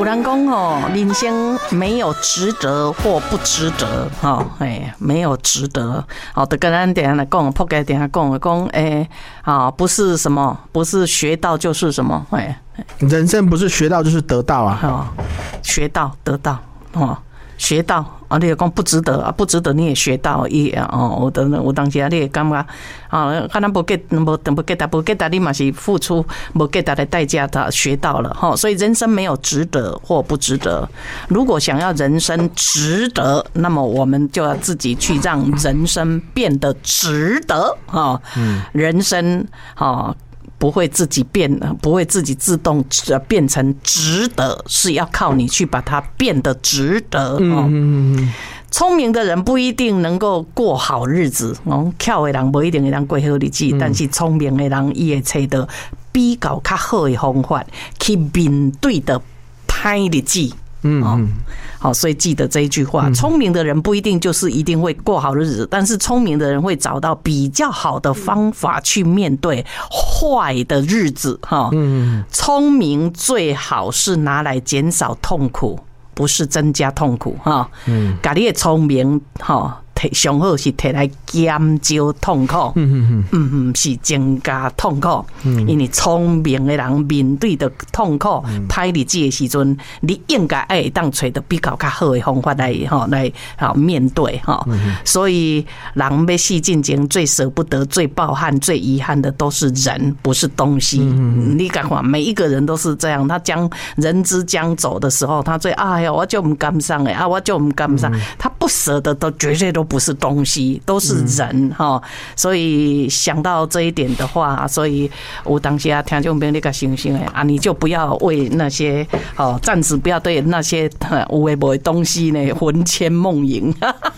人讲吼，人生没有值得或不值得，哈，没有值得，好，就跟咱等下来讲，仆街等下讲，不是什么，不是学到就是什么， 人生不是学到就是得到啊， 学到得到，学到啊，你讲不值得啊，不值得你也学到有当时你也感觉可能不给他，你嘛是付出不给他的代价，他学到了哈。所以人生没有值得或不值得。如果想要人生值得，那么我们就要自己去让人生变得值得哈。人生不会自己不会自己自动变成值得，是要靠你去把它变得值得。聪明的人不一定能够过好日子，巧的人不一定会当过好日子，但是聪明的人他会找到比较较好的方法去面对的歹日子。好，所以记得这一句话，聪明的人不一定就是一定会过好日子，但是聪明的人会找到比较好的方法去面对坏的日子。聪明最好是拿来减少痛苦，不是增加痛苦。把你的聪明上好是摕来减少痛苦，是增加痛苦。因为聪明的人面对的痛苦、歹日子的时阵，你应该会当找到比较好的方法来面对。所以人要死进前，最舍不得、最抱憾、最遗憾的都是人，不是东西。你看看，每一个人都是这样，他人之将走的时候，他最我就不甘上我就不甘上，他不舍得都绝对都不是东西，都是人。所以想到这一点的话，所以我当下听众朋友你个想想你就不要为那些暂时不要对那些有的没的东西呢魂牵梦萦。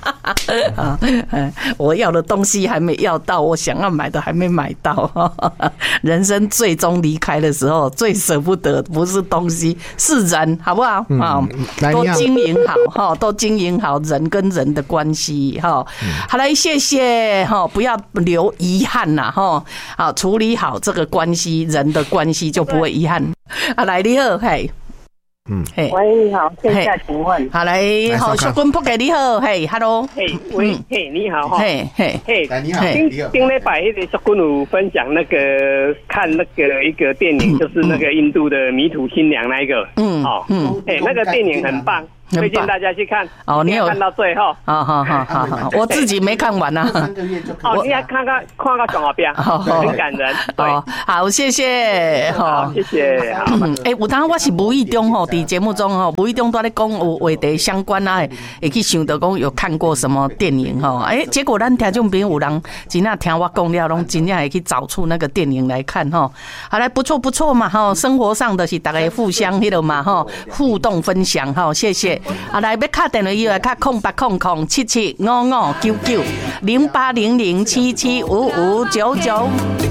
我要的东西还没要到，我想要买的还没买到。人生最终离开的时候，最舍不得不是东西，是人，好不好？都经营好，都经营好人跟人的关系。好，来，谢谢，不要留遗憾呐，好，处理好这个关系，人的关系就不会遗憾。来，你好，喂， 你好，线下请问。 好，来，小君仆给你好，hello。 喂，你好哈。你好。顶礼拜那个小君有分享那个看那个一个电影，就是那个印度的迷途新娘那一个。那个电影很棒。推荐大家去看你有看到最后。好， 我自己没看完啊。 你要看到上后边，很感人。对， 好，谢谢。 好，谢谢。 有当我是无意中在节目中无意中在咧讲有话题相关会去想到讲有看过什么电影结果咱听众朋友有人真正听我讲了，拢真正会去找出那个电影来看好来，不错嘛生活上的是大家互相迄个嘛互动分享谢谢。来要打电话以外，打08007755990800775599。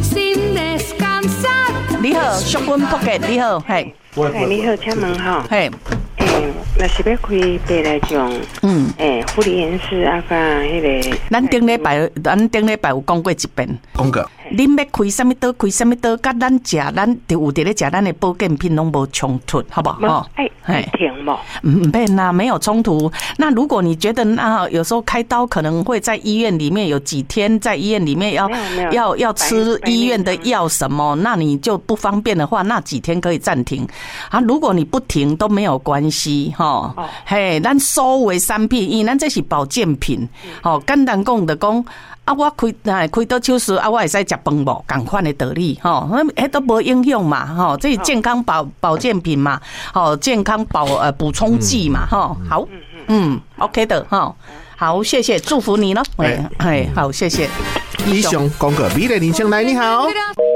你好，淑君仆嘅，你好， 你好，请问那是要开白来讲，护理员是甲迄个。 咱顶礼拜有讲过一遍， 讲过。 恁要开什么刀，甲咱就有伫咧食咱的保健品拢无冲突，好不好？ 停无？ 唔变啦，没有冲突。那如果你觉得有时候开刀可能会在医院里面有几天，在医院里面要吃医院的药什么，那你就不方便的话，那几天可以暂停如果你不停都没有关系咱所有的产品，因为咱这是保健品简单讲就讲我开刀手术我会使食饭无同款的道理迄都无影响嘛这是健康保健品嘛健康补充剂嘛好OK 的好，谢谢，祝福你咯好，谢谢。 以上讲过美丽人生来，你好。